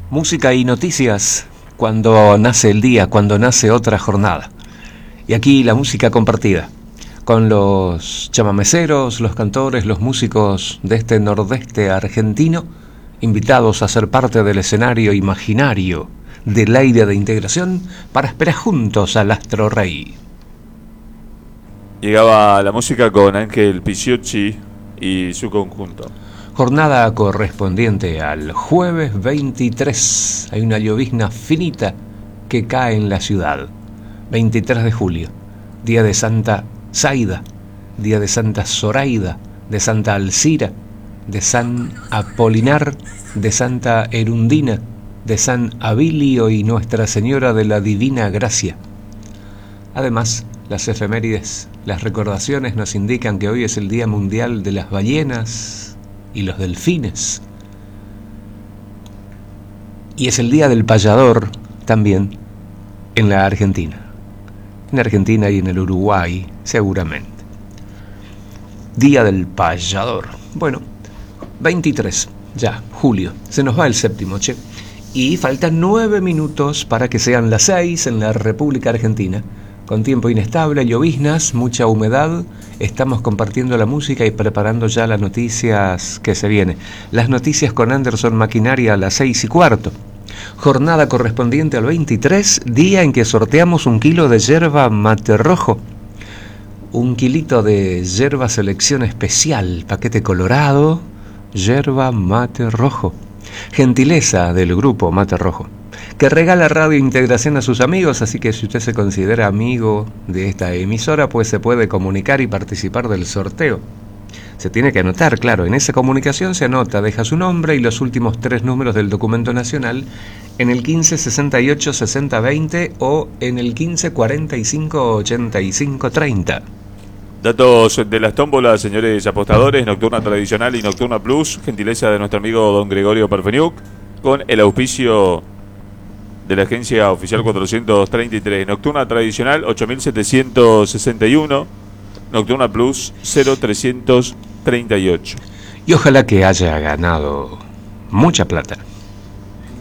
Música y noticias cuando nace el día, cuando nace otra jornada. Y aquí la música compartida con los chamameceros, los cantores, los músicos de este nordeste argentino, invitados a ser parte del escenario imaginario del aire de integración para esperar juntos al Astro Rey. Llegaba la música con Ángel Picciocchi y su conjunto. Jornada correspondiente al jueves 23. Hay una llovizna finita que cae en la ciudad. 23 de julio, día de Santa Zaida, día de Santa Zoraida, de Santa Alcira, de San Apolinar, de Santa Erundina, de San Abilio y Nuestra Señora de la Divina Gracia. Además, las efemérides, las recordaciones nos indican que hoy es el Día Mundial de las Ballenas y los Delfines. Y es el Día del Payador también en la Argentina. En Argentina y en el Uruguay, seguramente. Día del Payador. Bueno, 23, ya, julio. Se nos va el séptimo, che. Y faltan 9 minutos para que sean las 6 en la República Argentina. Con tiempo inestable, lloviznas, mucha humedad. Estamos compartiendo la música y preparando ya las noticias que se vienen. Las noticias con Anderson Maquinaria a las 6:15. Jornada correspondiente al 23, día en que sorteamos 1 kilo de yerba mate rojo. 1 kilito de yerba selección especial, paquete colorado, yerba mate rojo. Gentileza del grupo Mate Rojo, que regala Radio Integración a sus amigos, así que si usted se considera amigo de esta emisora, pues se puede comunicar y participar del sorteo. Se tiene que anotar, claro, en esa comunicación se anota, deja su nombre y los últimos 3 números del documento nacional en el 15 68 60 20 o en el 15 45 85 30. Datos de las tómbolas, señores apostadores: Nocturna Tradicional y Nocturna Plus, gentileza de nuestro amigo don Gregorio Parfeniuk, con el auspicio de la agencia oficial 433. Nocturna Tradicional 8761, Nocturna Plus 0338. Y ojalá que haya ganado mucha plata.